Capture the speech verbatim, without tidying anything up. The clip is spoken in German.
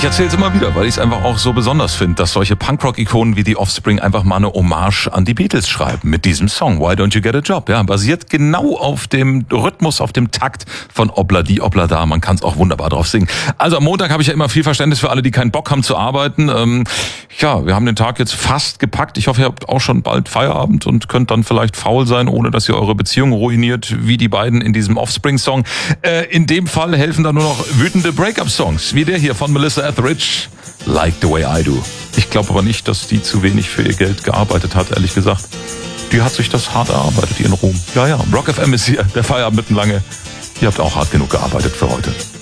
Ich erzähle es immer wieder, weil ich es einfach auch so besonders finde, dass solche Punkrock-Ikonen wie die Offspring einfach mal eine Hommage an die Beatles schreiben mit diesem Song Why Don't You Get a Job? Ja, basiert genau auf dem Rhythmus, auf dem Takt von Obladi Oblada. Man kann es auch wunderbar drauf singen. Also am Montag habe ich ja immer viel Verständnis für alle, die keinen Bock haben zu arbeiten. Ähm, ja, wir haben den Tag jetzt fast gepackt. Ich hoffe, ihr habt auch schon bald Feierabend und könnt dann vielleicht faul sein, ohne dass ihr eure Beziehung ruiniert, wie die beiden in diesem Offspring-Song. Äh, in dem Fall helfen da nur noch wütende Breakup-Songs, wie der hier von Melissa Etheridge, Like the Way I Do. Ich glaube aber nicht, dass die zu wenig für ihr Geld gearbeitet hat, ehrlich gesagt. Die hat sich das hart erarbeitet, ihren Ruhm. Ja, ja, Rock F M ist hier, der Feierabend mitten lange. Ihr habt auch hart genug gearbeitet für heute.